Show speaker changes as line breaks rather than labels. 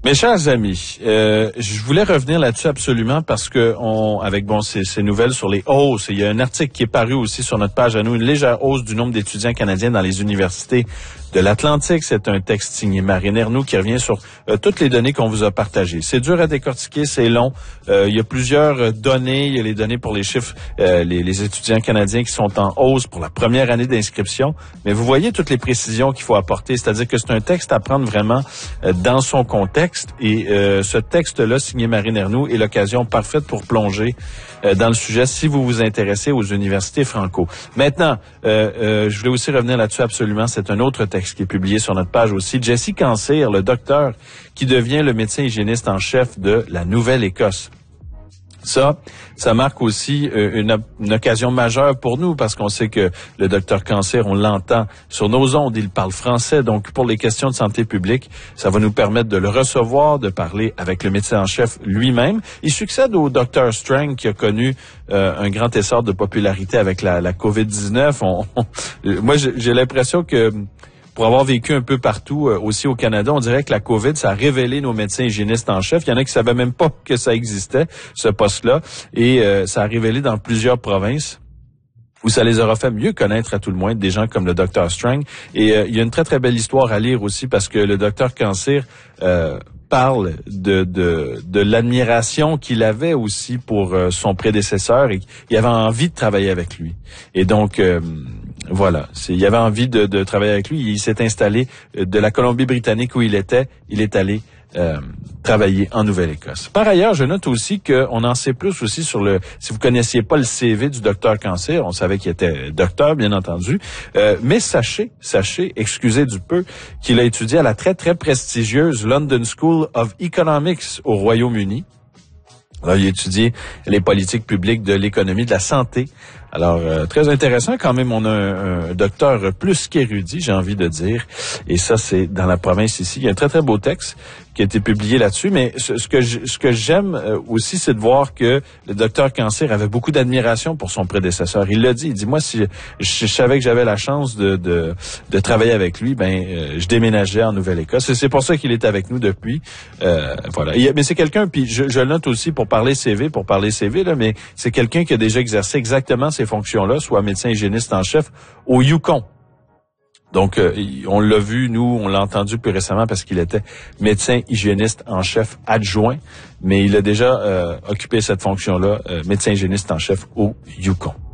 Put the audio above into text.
Mes chers amis, je voulais revenir là-dessus absolument parce que avec ces nouvelles sur les hausses, il y a un article qui est paru aussi sur notre page à nous, une légère hausse du nombre d'étudiants canadiens dans les universités de l'Atlantique. C'est un texte signé Marine Ernoult qui revient sur toutes les données qu'on vous a partagées. C'est dur à décortiquer, c'est long. Il y a plusieurs données. Il y a les données pour les chiffres, les étudiants canadiens qui sont en hausse pour la première année d'inscription. Mais vous voyez toutes les précisions qu'il faut apporter. C'est-à-dire que c'est un texte à prendre vraiment dans son contexte. Et ce texte-là, signé Marine Ernoult, est l'occasion parfaite pour plonger dans le sujet si vous vous intéressez aux universités franco. Maintenant, je voulais aussi revenir là-dessus absolument. C'est un autre texte qui est publié sur notre page aussi. Jesse Cancer, le docteur qui devient le médecin hygiéniste en chef de la Nouvelle-Écosse. Ça marque aussi une occasion majeure pour nous parce qu'on sait que le docteur Cancer, on l'entend sur nos ondes, il parle français. Donc, pour les questions de santé publique, ça va nous permettre de le recevoir, de parler avec le médecin en chef lui-même. Il succède au docteur Strang qui a connu un grand essor de popularité avec la COVID-19. Moi, j'ai l'impression que pour avoir vécu un peu partout, aussi au Canada, on dirait que la COVID, ça a révélé nos médecins hygiénistes en chef. Il y en a qui savaient même pas que ça existait, ce poste-là, et ça a révélé dans plusieurs provinces où ça les aura fait mieux connaître à tout le moins des gens comme le Dr Strang. Et il y a une très, très belle histoire à lire aussi parce que le Dr Cancer parle de l'admiration qu'il avait aussi pour son prédécesseur et qu'il avait envie de travailler avec lui. Et donc, voilà, il avait envie de travailler avec lui. Il s'est installé de la Colombie-Britannique où il est allé travailler en Nouvelle-Écosse. Par ailleurs, je note aussi qu'on en sait plus aussi sur si vous connaissiez pas le CV du docteur Cancer, on savait qu'il était docteur, bien entendu, mais sachez, excusez du peu, qu'il a étudié à la très, très prestigieuse London School of Economics au Royaume-Uni. Alors, il a étudié les politiques publiques de l'économie, de la santé. Alors, très intéressant quand même. On a un docteur plus qu'érudit, j'ai envie de dire. Et ça, c'est dans la province ici. Il y a un très, très beau texte qui a été publié là-dessus. Mais ce que j'aime aussi, c'est de voir que le docteur Cancer avait beaucoup d'admiration pour son prédécesseur. Il l'a dit. Il dit, moi, si je savais que j'avais la chance de travailler avec lui, je déménageais en Nouvelle-Écosse. Et c'est pour ça qu'il est avec nous depuis. Voilà. Mais c'est quelqu'un, puis je le note aussi pour parler CV, là, mais c'est quelqu'un qui a déjà exercé exactement ces fonctions-là, soit médecin hygiéniste en chef au Yukon. Donc, on l'a vu, nous, on l'a entendu plus récemment parce qu'il était médecin hygiéniste en chef adjoint, mais il a déjà occupé cette fonction-là, médecin hygiéniste en chef au Yukon.